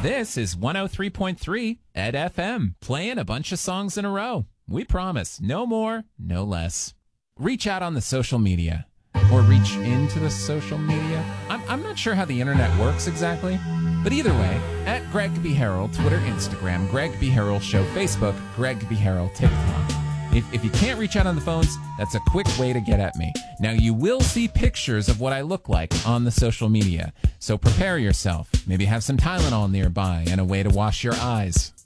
This is 103.3 Ed FM, playing a bunch of songs in a row. We promise, no more, no less. Reach out on the social media, or reach into the social media. I'm not sure how the internet works exactly, but either way, at Greg B. Harrell, Twitter, Instagram, Greg B. Harrell Show, Facebook, Greg B. Harrell, TikTok. If you can't reach out on the phones, that's a quick way to get at me. Now, you will see pictures of what I look like on the social media, so prepare yourself. Maybe have some Tylenol nearby and a way to wash your eyes.